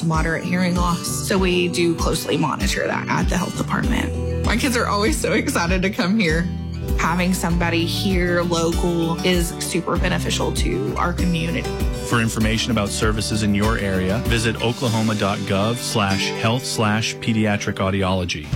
moderate hearing loss. So we do closely monitor that at the health department. My kids are always so excited to come here. Having somebody here local is super beneficial to our community. For information about services in your area, visit oklahoma.gov/health/pediatric audiology.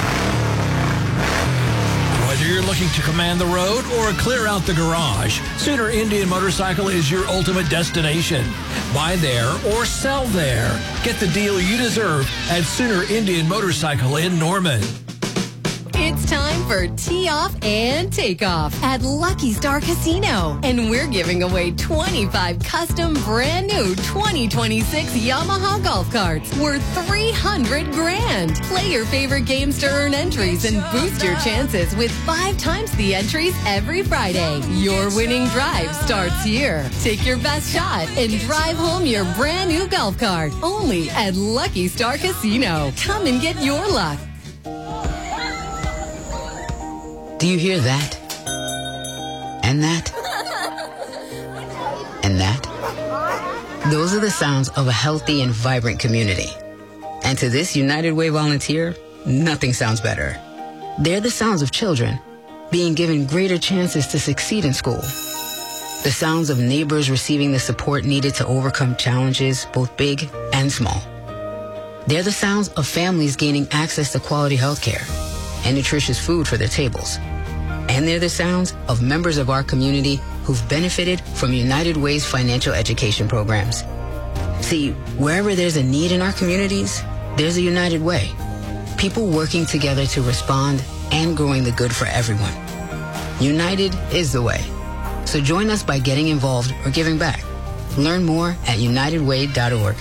Whether you're looking to command the road or clear out the garage, Sooner Indian Motorcycle is your ultimate destination. Buy there or sell there. Get the deal you deserve at Sooner Indian Motorcycle in Norman. It's time for Tee Off and Take Off at Lucky Star Casino. And we're giving away 25 custom brand new 2026 Yamaha golf carts worth $300,000. Play your favorite games to earn entries and boost your chances with 5 times the entries every Friday. Your winning drive starts here. Take your best shot and drive home your brand new golf cart. Only at Lucky Star Casino. Come and get your luck. Do you hear that? And that? And that? Those are the sounds of a healthy and vibrant community. And to this United Way volunteer, nothing sounds better. They're the sounds of children being given greater chances to succeed in school. The sounds of neighbors receiving the support needed to overcome challenges, both big and small. They're the sounds of families gaining access to quality health care and nutritious food for their tables. And they're the sounds of members of our community who've benefited from United Way's financial education programs. See, wherever there's a need in our communities, there's a United Way. People working together to respond and growing the good for everyone. United is the way. So join us by getting involved or giving back. Learn more at unitedway.org.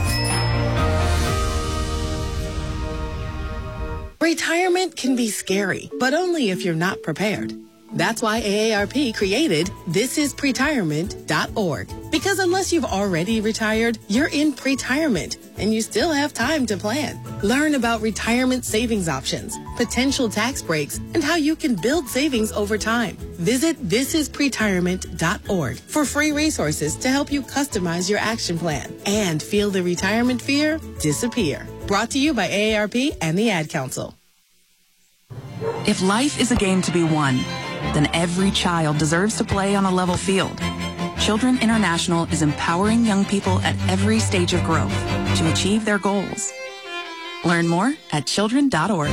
Retirement can be scary, but only if you're not prepared. That's why AARP created thisispretirement.org. Because unless you've already retired, you're in pretirement, and you still have time to plan. Learn about retirement savings options, potential tax breaks, and how you can build savings over time. Visit thisispretirement.org for free resources to help you customize your action plan and feel the retirement fear disappear. Brought to you by AARP and the Ad Council. If life is a game to be won, then every child deserves to play on a level field. Children International is empowering young people at every stage of growth to achieve their goals. Learn more at children.org.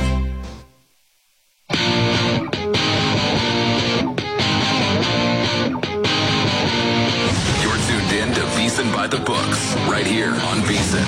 You're tuned in to VSiN by the Books, right here on VSiN.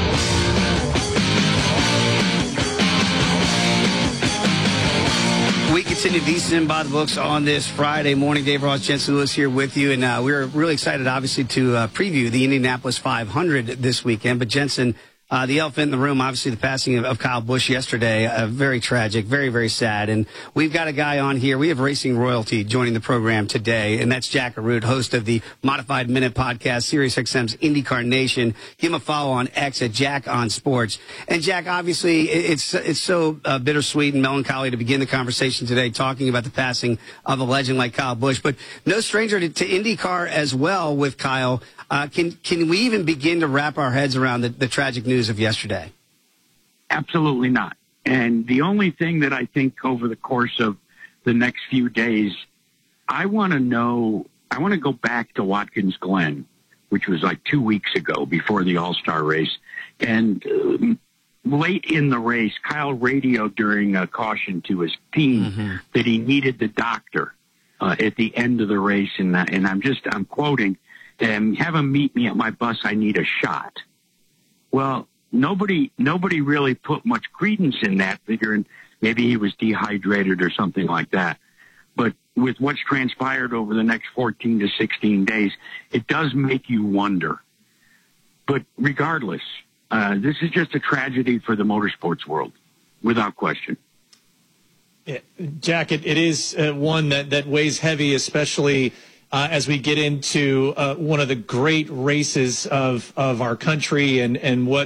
We continue VSiN by the Books on this Friday morning. Dave Ross, Jensen Lewis here with you, and we're really excited, obviously, to preview the Indianapolis 500 this weekend. But Jensen, the elephant in the room, obviously, the passing of Kyle Busch yesterday, very tragic, very, very sad. And we've got a guy on here. We have racing royalty joining the program today, and that's Jack Arute, host of the Modified Minute podcast, SiriusXM's IndyCar Nation. Give him a follow on X at Jack on Sports. And Jack, obviously, it's so bittersweet and melancholy to begin the conversation today talking about the passing of a legend like Kyle Busch. But no stranger to IndyCar as well with Kyle. Can we even begin to wrap our heads around the tragic news of yesterday? Absolutely not. And the only thing that I think over the course of the next few days, I want to go back to Watkins Glen, which was like 2 weeks ago before the All-Star race. And late in the race, Kyle radioed during a caution to his team that he needed the doctor at the end of the race. And I'm quoting, have him meet me at my bus. I need a shot. Well, nobody really put much credence in that, figuring maybe he was dehydrated or something like that. But with what's transpired over the next 14 to 16 days, it does make you wonder. But regardless, this is just a tragedy for the motorsports world, without question. Yeah, Jack, it is one that weighs heavy, especially as we get into one of the great races of our country and what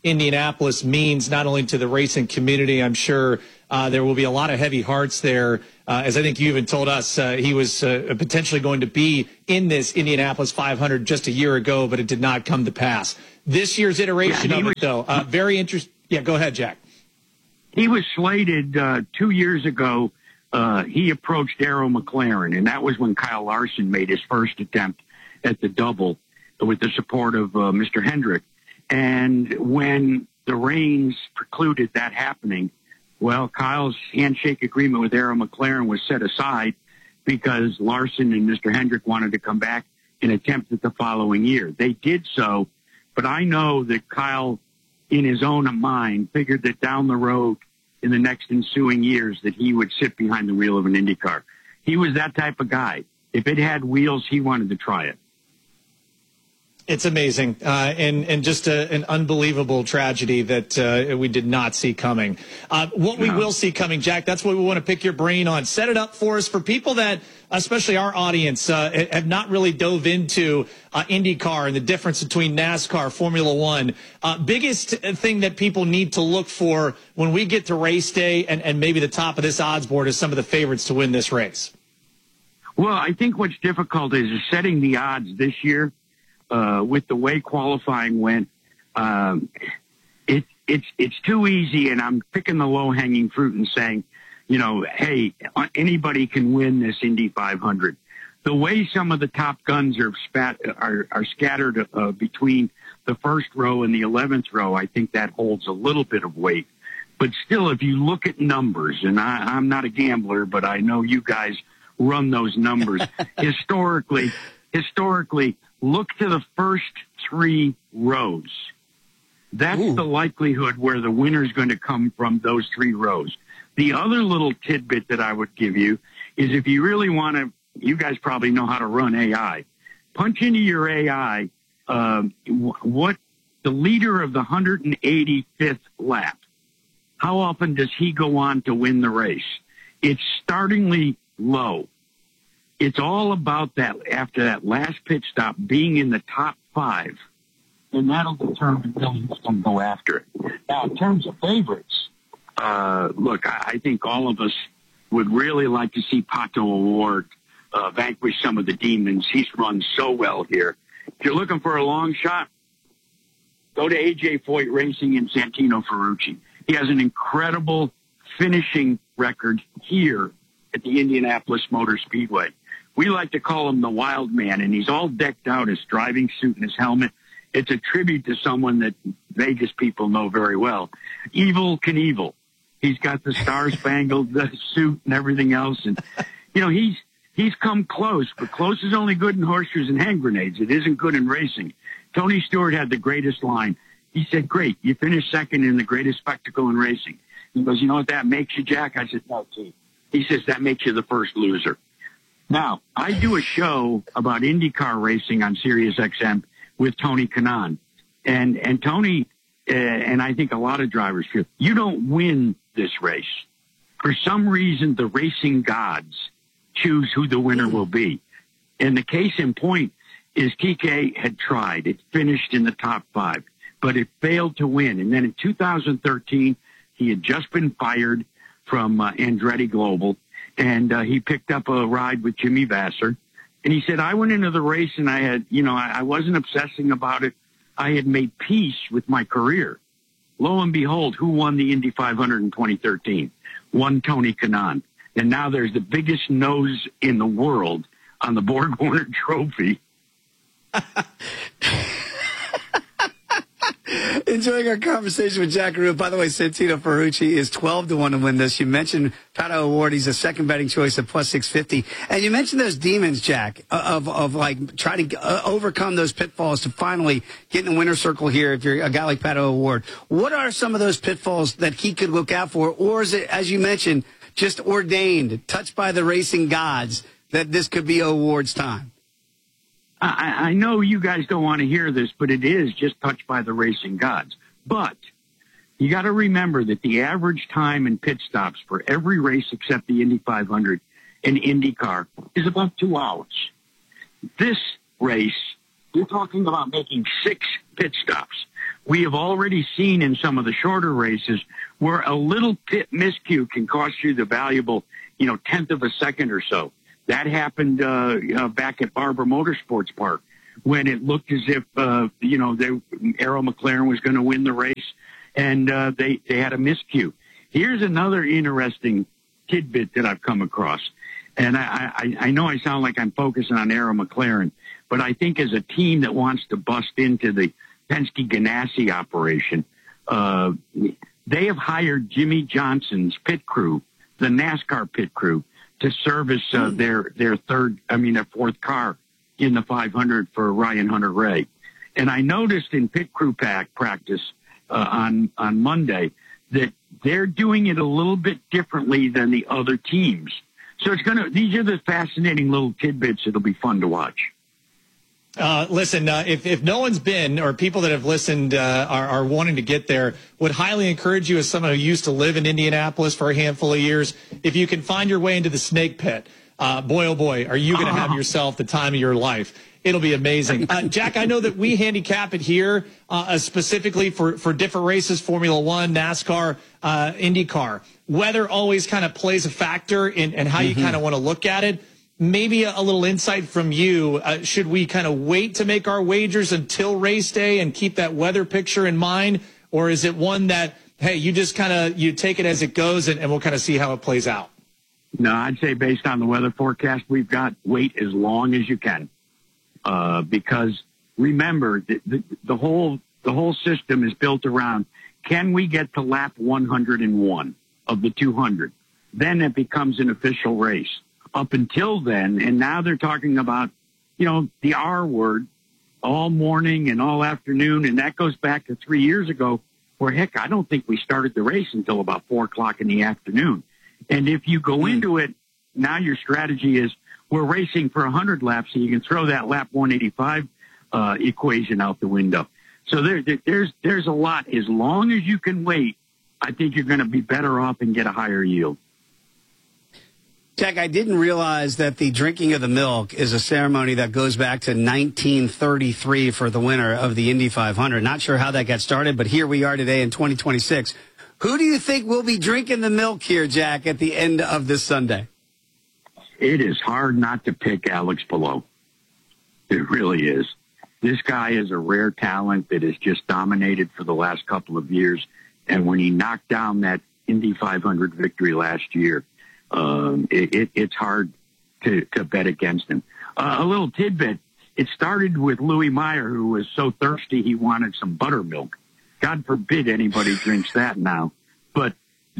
Indianapolis means not only to the racing community. I'm sure there will be a lot of heavy hearts there. As I think you even told us, he was potentially going to be in this Indianapolis 500 just a year ago, but it did not come to pass. This year's iteration of it, though, very interesting. Yeah, go ahead, Jack. He was slated 2 years ago. He approached Arrow McLaren, and that was when Kyle Larson made his first attempt at the double with the support of Mr. Hendrick. And when the reins precluded that happening, well, Kyle's handshake agreement with Arrow McLaren was set aside because Larson and Mr. Hendrick wanted to come back and attempt it the following year. They did so, but I know that Kyle, in his own mind, figured that down the road in the next ensuing years that he would sit behind the wheel of an Indy car. He was that type of guy. If it had wheels, he wanted to try it. It's amazing, and just an unbelievable tragedy that we did not see coming. What we will see coming, Jack, that's what we want to pick your brain on. Set it up for us for people that, especially our audience, have not really dove into IndyCar and the difference between NASCAR, Formula One. Biggest thing that people need to look for when we get to race day and maybe the top of this odds board is some of the favorites to win this race. Well, I think what's difficult is setting the odds this year. With the way qualifying went, it's too easy, and I'm picking the low-hanging fruit and saying, you know, hey, anybody can win this Indy 500. The way some of the top guns are scattered between the first row and the 11th row, I think that holds a little bit of weight. But still, if you look at numbers, and I'm not a gambler, but I know you guys run those numbers, historically, look to the first three rows. That's the likelihood where the winner is going to come from, those three rows. The other little tidbit that I would give you is if you really want to, you guys probably know how to run AI. Punch into your AI what the leader of the 185th lap, how often does he go on to win the race? It's startlingly low. It's all about that after that last pit stop being in the top five, and that'll determine who's going to go after it. Now, in terms of favorites, look, I think all of us would really like to see Pato O'Ward vanquish some of the demons. He's run so well here. If you're looking for a long shot, go to A.J. Foyt Racing and Santino Ferrucci. He has an incredible finishing record here at the Indianapolis Motor Speedway. We like to call him the Wild Man, and he's all decked out, his driving suit and his helmet. It's a tribute to someone that Vegas people know very well. Evel Knievel. He's got the star-spangled suit and everything else. And, you know, he's come close, but close is only good in horseshoes and hand grenades. It isn't good in racing. Tony Stewart had the greatest line. He said, great, you finished second in the greatest spectacle in racing. He goes, you know what that makes you, Jack? I said, no, T. He says, that makes you the first loser. Now, I do a show about IndyCar racing on Sirius XM with Tony Kanaan. And Tony, and I think a lot of drivers feel, you don't win this race. For some reason, the racing gods choose who the winner will be. And the case in point is TK had tried. It finished in the top five, but it failed to win. And then in 2013, he had just been fired from Andretti Global. And he picked up a ride with Jimmy Vasser. And he said, I went into the race and I had, you know, I wasn't obsessing about it. I had made peace with my career. Lo and behold, who won the Indy 500 in 2013? Won Tony Kanaan. And now there's the biggest nose in the world on the Borg Warner Trophy. Enjoying our conversation with Jack Arute. By the way, Santino Ferrucci is 12-1 to win this. You mentioned Pato O'Ward. He's a second betting choice at plus 650. And you mentioned those demons, Jack, of like trying to overcome those pitfalls to finally get in the winner's circle here if you're a guy like Pato O'Ward. What are some of those pitfalls that he could look out for? Or is it, as you mentioned, just ordained, touched by the racing gods, that this could be O'Ward's time? I know you guys don't want to hear this, but it is just touched by the racing gods. But you got to remember that the average time in pit stops for every race except the Indy 500 and IndyCar is about 2 hours. This race you're talking about making 6 pit stops. We have already seen in some of the shorter races where a little pit miscue can cost you the valuable, 10th of a second or so. That happened back at Barber Motorsports Park when it looked as if, Arrow McLaren was going to win the race, and they had a miscue. Here's another interesting tidbit that I've come across. And I know I sound like I'm focusing on Arrow McLaren, but I think as a team that wants to bust into the Penske Ganassi operation, they have hired Jimmy Johnson's pit crew, the NASCAR pit crew, to service their fourth car in the 500 for Ryan Hunter-Reay. And I noticed in pit crew practice on Monday that they're doing it a little bit differently than the other teams. So these are the fascinating little tidbits that'll be fun to watch. Listen, if no one's been, or people that have listened are wanting to get there, would highly encourage you, as someone who used to live in Indianapolis for a handful of years, if you can find your way into the Snake Pit, boy, oh boy, are you going to have yourself the time of your life. It'll be amazing. Jack, I know that we handicap it here specifically for different races, Formula One, NASCAR, IndyCar. Weather always kind of plays a factor in how you kind of want to look at it. Maybe a little insight from you. Should we kind of wait to make our wagers until race day and keep that weather picture in mind? Or is it one that, hey, you just you take it as it goes and we'll kind of see how it plays out? No, I'd say based on the weather forecast we've got, wait as long as you can. Because remember, the whole system is built around, can we get to lap 101 of the 200? Then it becomes an official race. Up until then, and now they're talking about, the R word all morning and all afternoon, and that goes back to 3 years ago, where, heck, I don't think we started the race until about 4 o'clock in the afternoon. And if you go into it, now your strategy is, we're racing for 100 laps, so you can throw that lap 185 equation out the window. So there's a lot. As long as you can wait, I think you're going to be better off and get a higher yield. Jack, I didn't realize that the drinking of the milk is a ceremony that goes back to 1933 for the winner of the Indy 500. Not sure how that got started, but here we are today in 2026. Who do you think will be drinking the milk here, Jack, at the end of this Sunday? It is hard not to pick Alex Palou. It really is. This guy is a rare talent that has just dominated for the last couple of years. And when he knocked down that Indy 500 victory last year, it's hard to bet against him. A little tidbit. It started with Louis Meyer, who was so thirsty he wanted some buttermilk. God forbid anybody drinks that now. But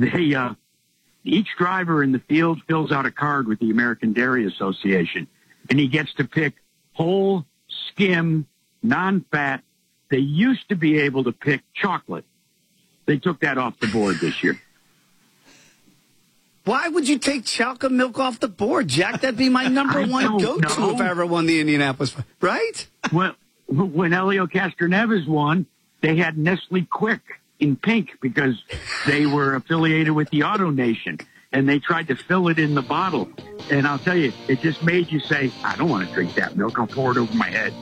each driver in the field fills out a card with the American Dairy Association, and he gets to pick whole, skim, non-fat. They used to be able to pick chocolate. They took that off the board this year. Why would you take chocolate milk off the board, Jack? That'd be my number one go-to if I ever won the Indianapolis, right? Well, when Helio Castroneves won, they had Nestle Quick in pink because they were affiliated with the Auto Nation, and they tried to fill it in the bottle. And I'll tell you, it just made you say, I don't want to drink that milk. I'll pour it over my head.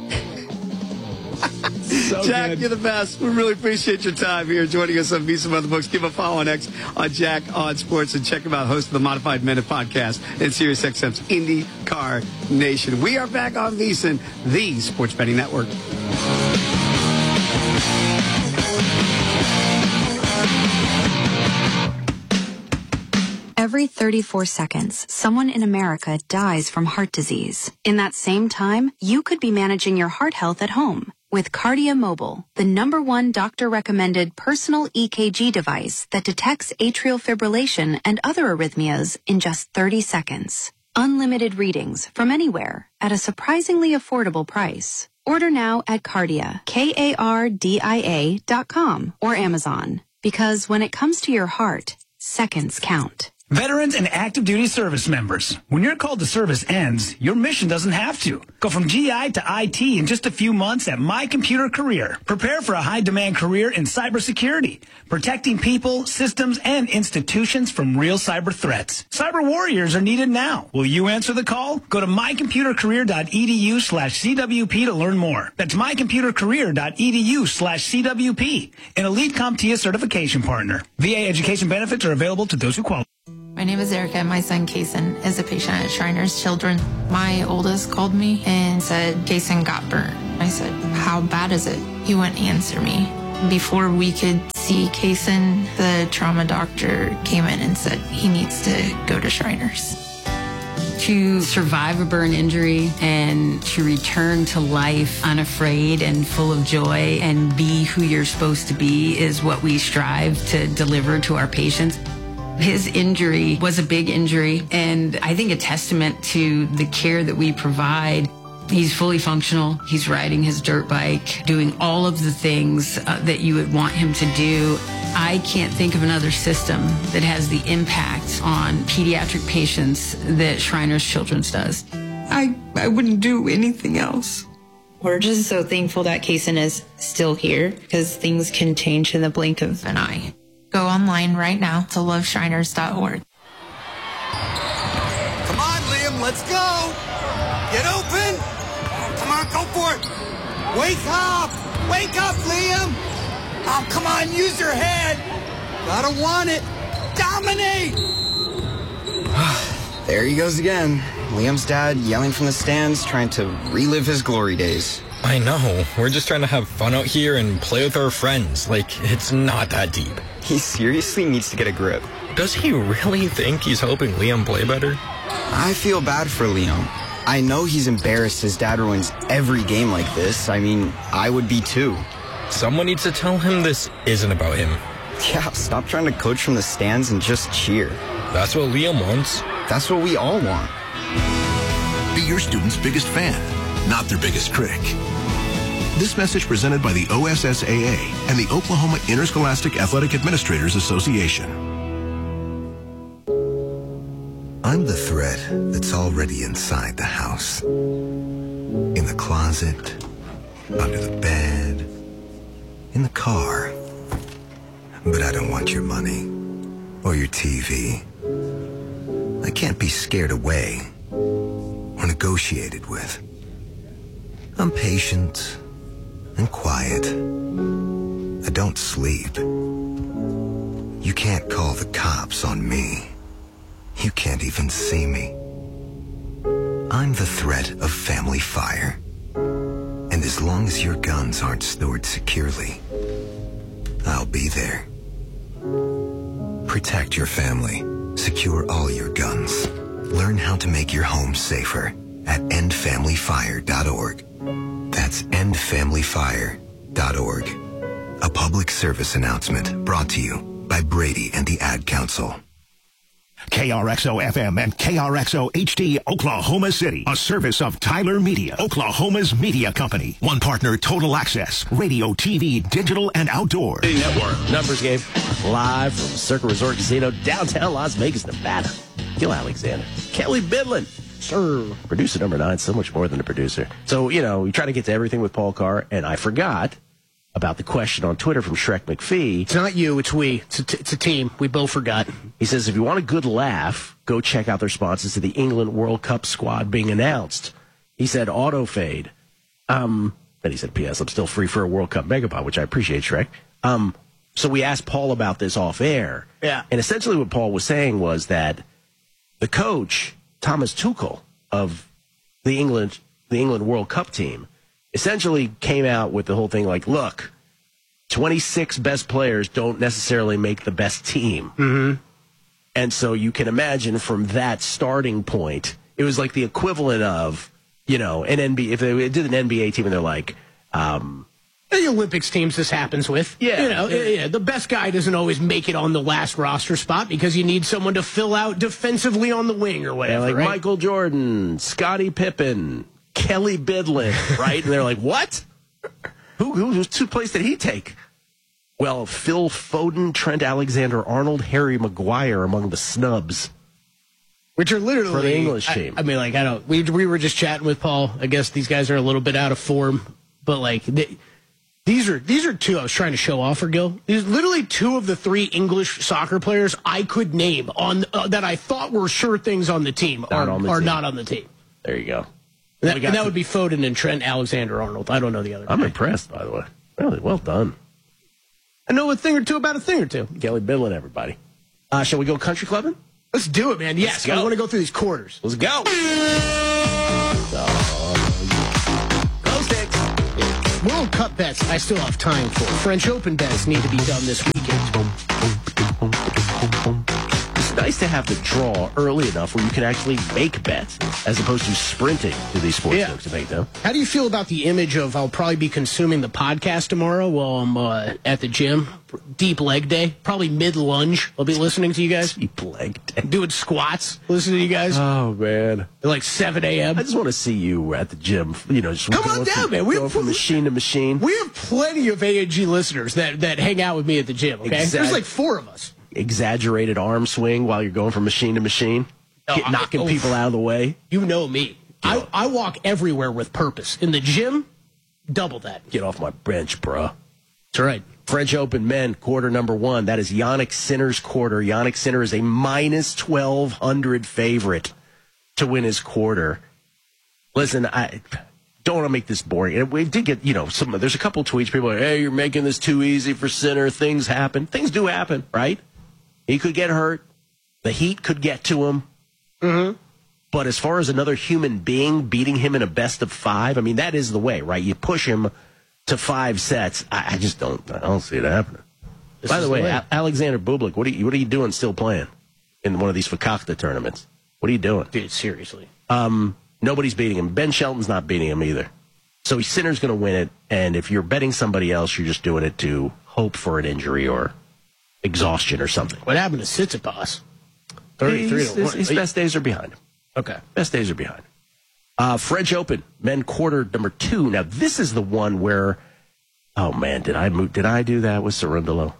So Jack, good. You're the best. We really appreciate your time here joining us on VSiN by the Books. Give a follow on X on Jack on Sports, and check him out, host of the Modified Minute podcast and SiriusXM's IndyCar Nation. We are back on VSiN, the Sports Betting Network. Every 34 seconds, someone in America dies from heart disease. In that same time, you could be managing your heart health at home with Cardia Mobile, the #1 doctor-recommended personal EKG device that detects atrial fibrillation and other arrhythmias in just 30 seconds. Unlimited readings from anywhere at a surprisingly affordable price. Order now at Cardia, KARDIA.com or Amazon. Because when it comes to your heart, seconds count. Veterans and active duty service members, when your call to service ends, your mission doesn't have to. Go from GI to IT in just a few months at My Computer Career. Prepare for a high-demand career in cybersecurity, protecting people, systems, and institutions from real cyber threats. Cyber warriors are needed now. Will you answer the call? Go to mycomputercareer.edu/CWP to learn more. That's mycomputercareer.edu/CWP, an Elite CompTIA certification partner. VA education benefits are available to those who qualify. My name is Erica. My son, Kason, is a patient at Shriners Children. My oldest called me and said, Kason got burnt. I said, how bad is it? He wouldn't answer me. Before we could see Kason, the trauma doctor came in and said he needs to go to Shriners. To survive a burn injury and to return to life unafraid and full of joy and be who you're supposed to be is what we strive to deliver to our patients. His injury was a big injury, and I think a testament to the care that we provide. He's fully functional. He's riding his dirt bike, doing all of the things that you would want him to do. I can't think of another system that has the impact on pediatric patients that Shriners Children's does. I wouldn't do anything else. We're just so thankful that Kason is still here because things can change in the blink of an eye. Go online right now to loveshriners.org. Come on, Liam, let's go. Get open. Come on, go for it. Wake up. Wake up, Liam. Oh, come on, use your head. Gotta want it. Dominate. There he goes again. Liam's dad yelling from the stands, trying to relive his glory days. I know. We're just trying to have fun out here and play with our friends. Like, it's not that deep. He seriously needs to get a grip. Does he really think he's helping Liam play better? I feel bad for Liam. I know he's embarrassed his dad ruins every game like this. I mean, I would be too. Someone needs to tell him this isn't about him. Yeah, stop trying to coach from the stands and just cheer. That's what Liam wants. That's what we all want. Be your student's biggest fan, not their biggest critic. This message presented by the OSSAA and the Oklahoma Interscholastic Athletic Administrators Association. I'm the threat that's already inside the house. In the closet, under the bed, in the car. But I don't want your money or your TV. I can't be scared away or negotiated with. I'm patient and quiet. I don't sleep. You can't call the cops on me. You can't even see me. I'm the threat of family fire. And as long as your guns aren't stored securely, I'll be there. Protect your family. Secure all your guns. Learn how to make your home safer at endfamilyfire.org. That's endfamilyfire.org. A public service announcement brought to you by Brady and the Ad Council. KRXO-FM and KRXO-HD, Oklahoma City. A service of Tyler Media, Oklahoma's media company. One partner, Total Access, radio, TV, digital, and outdoor. Network. Numbers game. Live from Circa Resort Casino, downtown Las Vegas, Nevada. Gil Alexander. Kelly Bidlin. Sir. Producer number 9, so much more than a producer. So, you know, we try to get to everything with Paul Carr, and I forgot about the question on Twitter from Shrek McPhee. It's not you, it's we. It's a team. We both forgot. He says, if you want a good laugh, go check out the responses to the England World Cup squad being announced. He said, auto fade. Then he said, P.S., I'm still free for a World Cup megapod, which I appreciate, Shrek. So we asked Paul about this off air. Yeah. And essentially what Paul was saying was that the coach, Thomas Tuchel, of the England World Cup team, essentially came out with the whole thing like, look, 26 best players don't necessarily make the best team. Mm-hmm. And so you can imagine from that starting point, it was like the equivalent of, you know, an NBA, if they did an NBA team and they're like, the Olympics teams this happens with. Yeah. You know, yeah, the best guy doesn't always make it on the last roster spot because you need someone to fill out defensively on the wing or whatever. Like right? Michael Jordan, Scottie Pippen, Kelly Bidlin, right? And they're like, what? Whose place did he take? Well, Phil Foden, Trent Alexander-Arnold, Harry Maguire among the snubs. Which are literally... For the English team. I mean, like, I don't... We were just chatting with Paul. I guess these guys are a little bit out of form. But, like, these are two I was trying to show off for Gil. These literally 2 of the 3 English soccer players I could name on that I thought were sure things on the team are not on the team. There you go. And that would be Foden and Trent Alexander-Arnold. I don't know the other guy. I'm impressed, by the way. Really, well done. I know a thing or two about a thing or two. Kelly Bidlin, everybody. Shall we go country clubbing? Let's do it, man. Yes, I want to go through these quarters. Let's go. Glow sticks. World Cup bets I still have time for. French Open bets need to be done this weekend. It's nice to have the draw early enough where you can actually make bets as opposed to sprinting to these sports books to make them. How do you feel about the image of I'll probably be consuming the podcast tomorrow while I'm at the gym? Deep leg day. Probably mid-lunge. I'll be listening to you guys. Deep leg day. Doing squats. Listening to you guys. Oh, man. At like 7 a.m. I just want to see you at the gym. You know, just come on down, man. Go from machine to machine. We have plenty of ANG listeners that hang out with me at the gym, okay? There's like 4 of us. Exaggerated arm swing while you're going from machine to machine. Knocking people out of the way. You know me. I walk everywhere with purpose. In the gym, double that. Get off my bench, bro. That's right. French Open men, quarter number 1. That is Yannick Sinner's quarter. Yannick Sinner is a minus 1,200 favorite to win his quarter. Listen, I don't want to make this boring. We did get, there's a couple tweets. People are, hey, you're making this too easy for Sinner. Things happen. Things do happen, right? He could get hurt. The heat could get to him. Mm-hmm. But as far as another human being beating him in a best of 5, I mean, that is the way, right? You push him to 5 sets. I just don't see it happening. By the way, Alexander Bublik, what are you doing still playing in one of these Fakakta tournaments? What are you doing? Dude, seriously. Nobody's beating him. Ben Shelton's not beating him either. So Sinner's going to win it, and if you're betting somebody else, you're just doing it to hope for an injury or exhaustion or something. What happened to Tsitsipas? 33-1. His best days are behind him. Okay. Best days are behind him. French Open, men quarter number 2. Now, this is the one where, oh, man, did I do that with Cerundolo?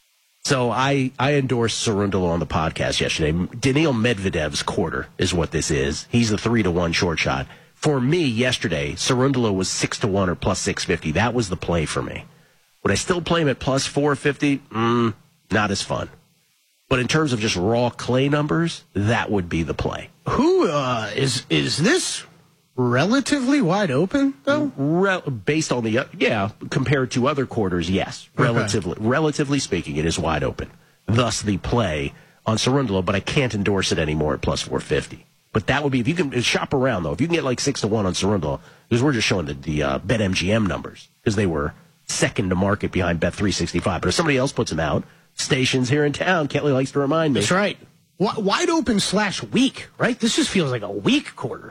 So I endorsed Cerundolo on the podcast yesterday. Daniil Medvedev's quarter is what this is. He's the 3-1 short shot. For me, yesterday, Cerundolo was 6-1 or plus 650. That was the play for me. Would I still play him at plus 450? Not as fun. But in terms of just raw clay numbers, that would be the play. Who is this relatively wide open, though? Based on compared to other quarters, yes. Relatively speaking, it is wide open. Thus the play on Cerundolo, but I can't endorse it anymore at plus 450. But that would be, if you can shop around, though, if you can get like 6-1 on Cerundolo, because we're just showing the BetMGM numbers, because they were second to market behind Bet365. But if somebody else puts them out, stations here in town, Kelly likes to remind me. That's right. Wide open / weak, right? This just feels like a weak quarter.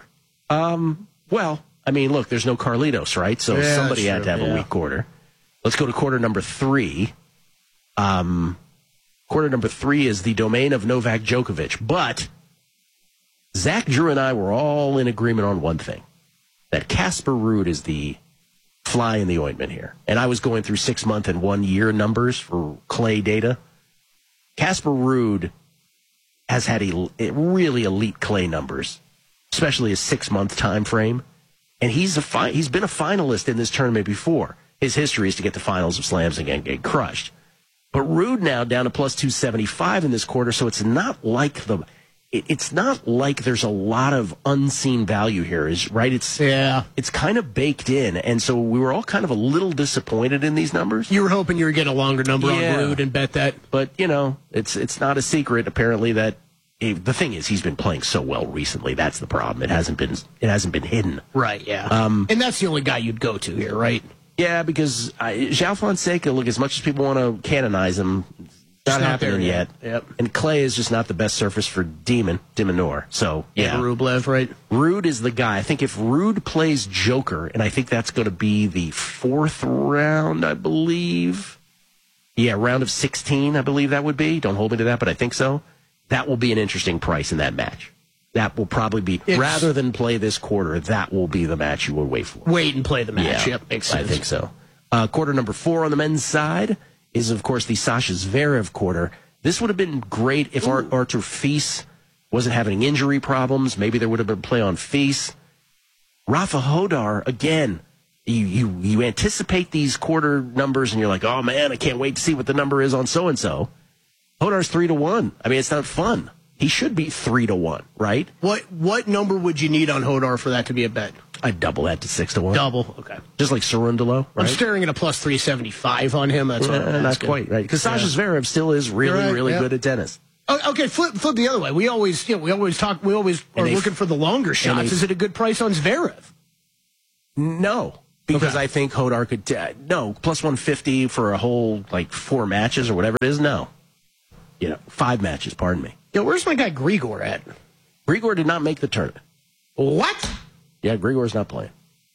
Well, I mean, look, there's no Carlitos, right? So somebody had to have a weak quarter. Let's go to quarter number 3. Quarter number 3 is the domain of Novak Djokovic. But Zach Drew and I were all in agreement on one thing, that Casper Ruud is the fly in the ointment here. And I was going through 6-month and 1-year numbers for clay data. Casper Ruud has had really elite clay numbers, especially a 6-month time frame. And he's been a finalist in this tournament before. His history is to get to finals of slams and get crushed. But Ruud now down to plus 275 in this quarter, so it's not like there's a lot of unseen value here, right? It's kind of baked in, and so we were all kind of a little disappointed in these numbers. You were hoping you were getting a longer number on Ruud and bet that. But, it's not a secret, apparently, that the thing is, he's been playing so well recently. That's the problem. It hasn't been hidden. Right, yeah. And that's the only guy you'd go to here, right? Yeah, because João Fonseca, look, as much as people want to canonize him, not happening yet. Yep. And clay is just not the best surface for de Minaur. So, yeah. Rublev, right? Ruud is the guy. I think if Ruud plays Joker, and I think that's going to be the 4th round, I believe. Yeah, round of 16, I believe that would be. Don't hold me to that, but I think so. That will be an interesting price in that match. That will probably be, rather than play this quarter, that will be the match you will wait for. Wait and play the match. Yeah, Yep, makes sense. I think so. Quarter number 4 on the men's side is, of course, the Sasha Zverev quarter. This would have been great if Artur Fils wasn't having injury problems. Maybe there would have been play on Fils. Rafa Hodar, again, you anticipate these quarter numbers, and you're like, oh, man, I can't wait to see what the number is on so-and-so. Hodar's 3-1. I mean, it's not fun. He should be 3-1, right? What number would you need on Hodar for that to be a bet? I'd double that to 6-1. Double, okay. Just like Cerundolo, right? I'm staring at a plus 375 on him. That's not quite right, because Sasha Zverev still is really good at tennis. Okay, flip the other way. We always are looking for the longer shots. Is it a good price on Zverev? No, because I think Hodar could. Plus 150 for a whole 4 matches or whatever it is. No, 5 matches. Pardon me. Yeah, where's my guy Grigor at? Grigor did not make the tournament. What? Yeah, Grigor's not playing.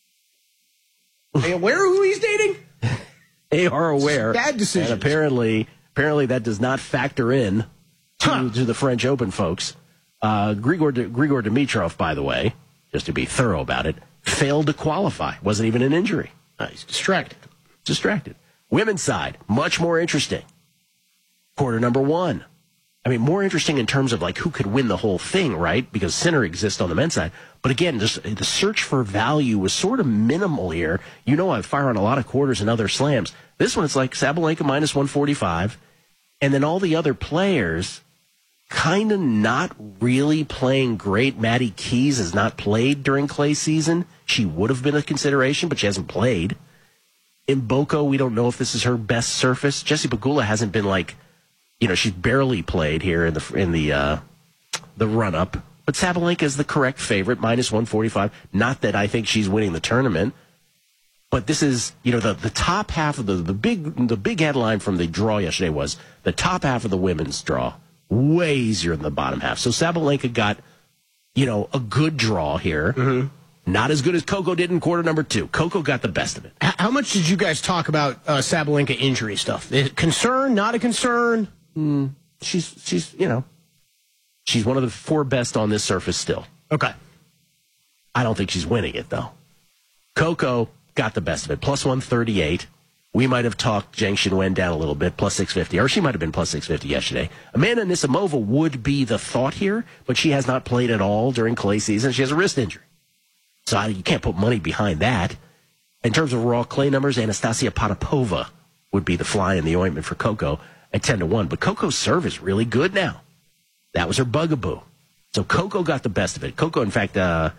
Are you aware of who he's dating? They are aware. Bad decision. And apparently that does not factor in to the French Open folks. Grigor Dimitrov, by the way, just to be thorough about it, failed to qualify. Wasn't even an injury. He's distracted. Women's side, much more interesting. Quarter number 1. I mean, more interesting in terms of who could win the whole thing, right? Because Sinner exists on the men's side. But again, just the search for value was sort of minimal here. I fire on a lot of quarters and other slams. This one, it's Sabalenka minus 145. And then all the other players kind of not really playing great. Maddie Keys has not played during clay season. She would have been a consideration, but she hasn't played. In Boko, we don't know if this is her best surface. Jessie Pegula hasn't been she's barely played here in the run-up. But Sabalenka is the correct favorite, minus 145. Not that I think she's winning the tournament. But this is, the top half of the big headline from the draw yesterday was the top half of the women's draw way easier than the bottom half. So Sabalenka got, a good draw here. Mm-hmm. Not as good as Coco did in quarter number 2. Coco got the best of it. How much did you guys talk about Sabalenka injury stuff? Is it concern, not a concern? She's one of the 4 best on this surface still. Okay. I don't think she's winning it, though. Coco got the best of it, plus 138. We might have talked Zhang Xinwen down a little bit, plus 650, or she might have been plus 650 yesterday. Amanda Anisimova would be the thought here, but she has not played at all during clay season. She has a wrist injury. So you can't put money behind that. In terms of raw clay numbers, Anastasia Potapova would be the fly in the ointment for Coco at 10-1. But Coco's serve is really good now. That was her bugaboo. So Coco got the best of it. Coco, in fact,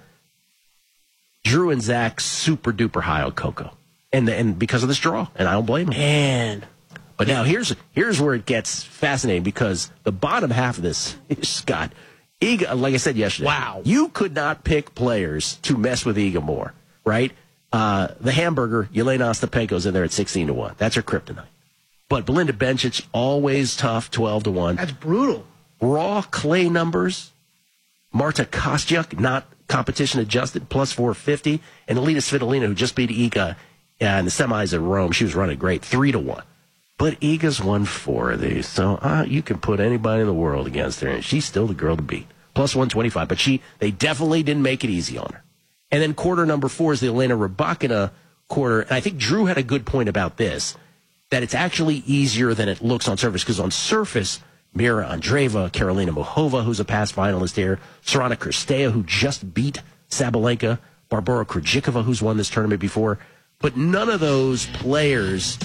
Drew and Zach super duper high on Coco, and because of this draw, and I don't blame them. Man, but now here's where it gets fascinating, because the bottom half of this is Scott Iga. Like I said yesterday, wow, you could not pick players to mess with Iga more, right? The hamburger Yelena Ostapenko's in there at 16-1. That's her kryptonite. But Belinda Bencic, always tough, 12-1. That's brutal. Raw clay numbers, Marta Kostyuk, not competition adjusted, plus 450. And Alina Svitolina, who just beat Iga in the semis at Rome, she was running great, 3-1. But Iga's won 4 of these, so you can put anybody in the world against her, and she's still the girl to beat. Plus 125, but they definitely didn't make it easy on her. And then quarter number 4 is the Elena Rybakina quarter, and I think Drew had a good point about this, that it's actually easier than it looks on surface, because on surface, Mira Andreeva, Karolina Muchova, who's a past finalist here, Sorana Cirstea, who just beat Sabalenka, Barbora Krejcikova, who's won this tournament before, but none of those players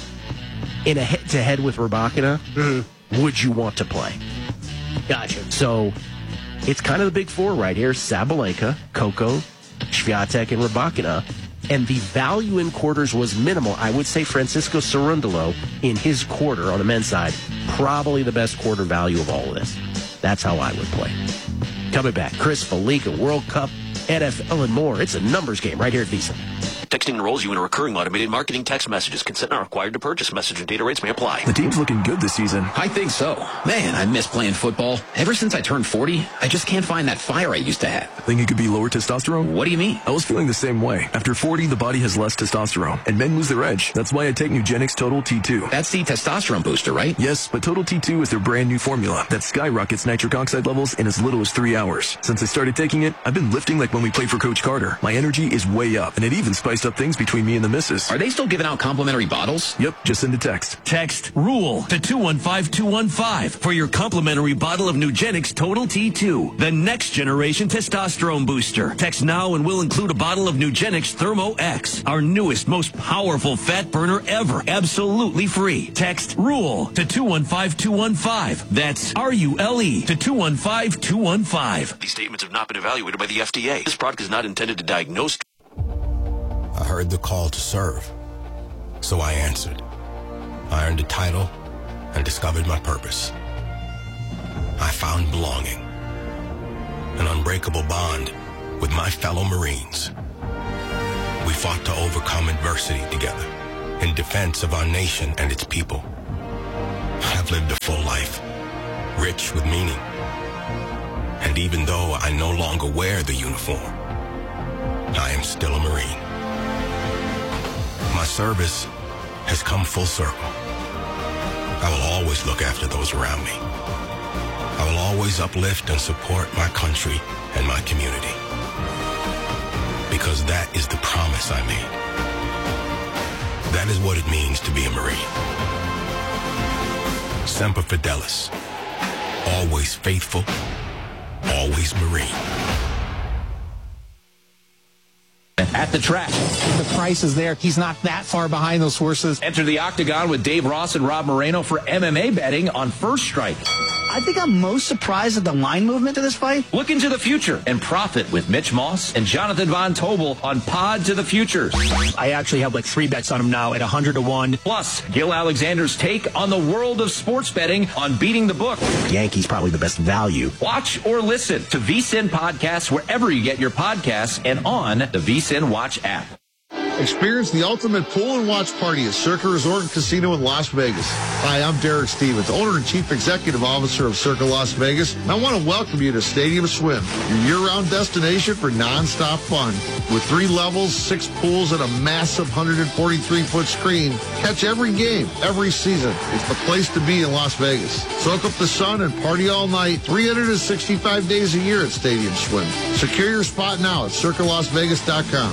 in a head-to-head with Rybakina would you want to play. Gotcha. So it's kind of the big 4 right here, Sabalenka, Coco, Swiatek, and Rybakina. And the value in quarters was minimal. I would say Francisco Cerundolo in his quarter on the men's side, probably the best quarter value of all of this. That's how I would play. Coming back, Chris Fallica, World Cup, NFL, and more. It's a numbers game right here at VSiN. Texting enrolls you in a recurring automated marketing text messages. Consent not required to purchase. Message and data rates may apply. The team's looking good this season. I think so. Man, I miss playing football. Ever since I turned 40, I just can't find that fire I used to have. Think it could be lower testosterone? What do you mean? I was feeling the same way. After 40, the body has less testosterone, and men lose their edge. That's why I take Nugenix Total T2. That's the testosterone booster, right? Yes, but Total T2 is their brand new formula that skyrockets nitric oxide levels in as little as 3 hours. Since I started taking it, I've been lifting like when we played for Coach Carter. My energy is way up, and it even spiced up up things between me and the missus. Are they still giving out complimentary bottles? Yep, just send a text. Text RULE to 215215 for your complimentary bottle of Nugenix Total T2, the next generation testosterone booster. Text now and we'll include a bottle of Nugenix Thermo X, our newest, most powerful fat burner ever. Absolutely free. Text RULE to 215215. That's RULE to 215215. These statements have not been evaluated by the FDA. This product is not intended to diagnose. I heard the call to serve, so I answered. I earned a title and discovered my purpose. I found belonging, an unbreakable bond with my fellow Marines. We fought to overcome adversity together in defense of our nation and its people. I've lived a full life, rich with meaning. And even though I no longer wear the uniform, I am still a Marine. My service has come full circle. I will always look after those around me. I will always uplift and support my country and my community. Because that is the promise I made. That is what it means to be a Marine. Semper Fidelis. Always faithful. Always Marine. At the track. The price is there. He's not that far behind those horses. Enter the Octagon with Dave Ross and Rob Moreno for MMA betting on First Strike. I think I'm most surprised at the line movement to this fight. Look into the future and profit with Mitch Moss and Jonathan Von Tobel on Pod to the Futures. I actually have like 3 bets on him now at 100-1. Plus, Gil Alexander's take on the world of sports betting on Beating the Book. Yankees probably the best value. Watch or listen to VSiN podcasts wherever you get your podcasts and on the VSiN Watch app. Experience the ultimate pool and watch party at Circa Resort and Casino in Las Vegas. Hi, I'm Derek Stevens, owner and chief executive officer of Circa Las Vegas. And I want to welcome you to Stadium Swim, your year-round destination for non-stop fun. With 3 levels, 6 pools, and a massive 143-foot screen, catch every game, every season. It's the place to be in Las Vegas. Soak up the sun and party all night, 365 days a year at Stadium Swim. Secure your spot now at circalasvegas.com.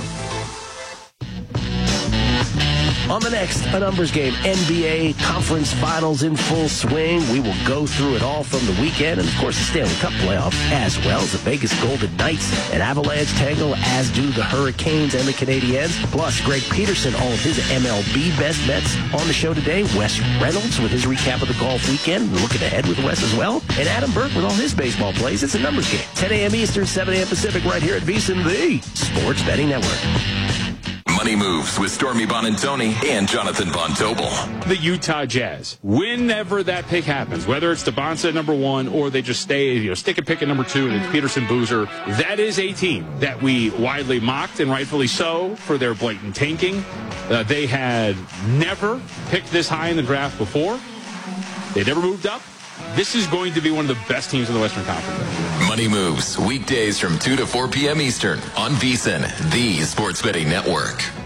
On the next A Numbers Game, NBA Conference Finals in full swing. We will go through it all from the weekend and, of course, the Stanley Cup playoffs, as well as the Vegas Golden Knights and Avalanche tangle, as do the Hurricanes and the Canadiens. Plus, Greg Peterson, all of his MLB best bets on the show today. Wes Reynolds with his recap of the golf weekend, looking ahead with Wes as well. And Adam Burke with all his baseball plays. It's A Numbers Game, 10 a.m. Eastern, 7 a.m. Pacific, right here at VSiN, the Sports Betting Network. Money Moves with Stormy Bonantoni and Jonathan Von Tobel. The Utah Jazz. Whenever that pick happens, whether it's DeBonsa at number 1 or they just stick a pick at number 2 and it's Peterson Boozer, that is a team that we widely mocked, and rightfully so, for their blatant tanking. They had never picked this high in the draft before. They never moved up. This is going to be one of the best teams in the Western Conference. Money Moves, weekdays from 2 to 4 p.m. Eastern on VSiN, the Sports Betting Network.